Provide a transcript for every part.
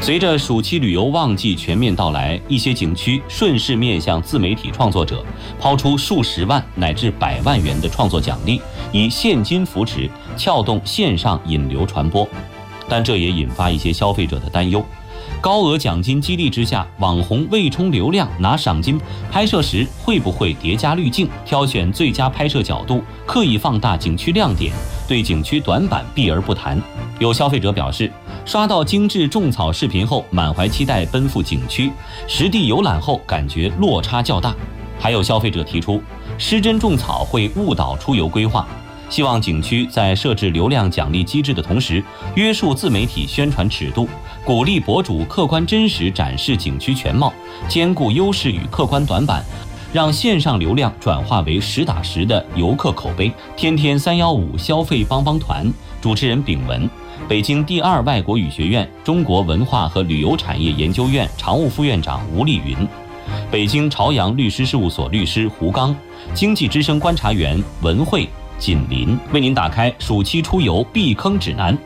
随着暑期旅游旺季全面到来，一些景区顺势面向自媒体创作者，抛出数十万乃至100万元的创作奖励，以现金扶持，撬动线上引流传播。但这也引发一些消费者的担忧。高额奖金激励之下，网红为冲流量拿赏金，拍摄时会不会叠加滤镜，挑选最佳拍摄角度，刻意放大景区亮点，对景区短板避而不谈？有消费者表示，刷到精致种草视频后，满怀期待奔赴景区，实地游览后感觉落差较大。还有消费者提出，失真种草会误导出游规划，希望景区在设置流量奖励机制的同时，约束自媒体宣传尺度，鼓励博主客观真实展示景区全貌，兼顾优势与客观短板，让线上流量转化为实打实的游客口碑。天天315消费帮帮团主持人秉文，北京第2外国语学院中国文化和旅游产业研究院常务副院长吴丽云，北京朝阳律师事务所律师胡刚，经济之声观察员文慧、锦林，为您打开暑期出游避坑指南。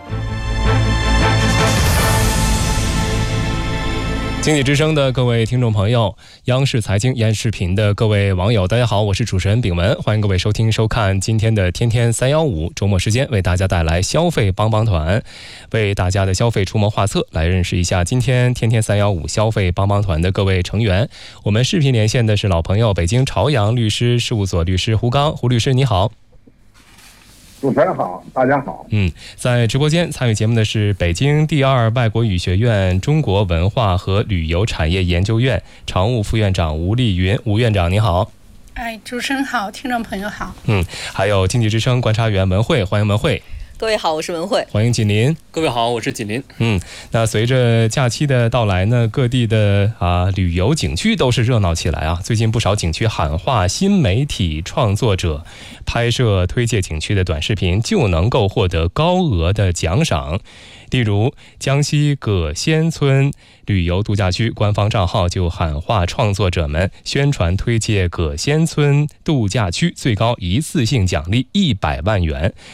经济之声的各位听众朋友，央视财经央视频的各位网友，大家好，我是主持人秉文，欢迎各位收听收看今天的天天315，周末时间为大家带来消费帮帮团，为大家的消费出谋划策，来认识一下今天天天315消费帮帮团的各位成员。我们视频连线的是老朋友，北京朝阳律师事务所律师胡刚，胡律师你好。 主持人好，大家好。 在直播间参与节目的是北京第2外国语学院中国文化和旅游产业研究院常务副院长吴丽云，吴院长你好。 主持人好，听众朋友好。 还有经济之声观察员文慧，欢迎文慧。 各位好，我是文慧。 欢迎锦林。 各位好，我是锦林。 那随着假期的到来呢，各地的旅游景区都是热闹起来啊。最近不少景区喊话新媒体创作者，拍摄推介景区的短视频就能够获得高额的奖赏。例如江西葛仙村旅游度假区官方账号就喊话创作者们宣传推介葛仙村度假区，最高一次性奖励100万元。